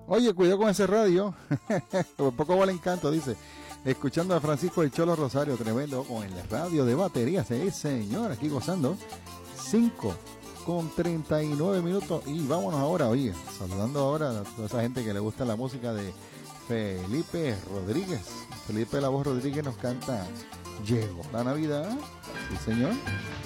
Oye, cuidado con ese radio. Por poco vale encanto, dice. Escuchando a Francisco el Cholo Rosario, tremendo, con el radio de baterías. Sí, señor, aquí gozando. 5:39. Y vámonos ahora, oye, saludando ahora a toda esa gente que le gusta la música de Felipe Rodríguez. Felipe La Voz Rodríguez nos canta Llegó la Navidad. Sí, señor.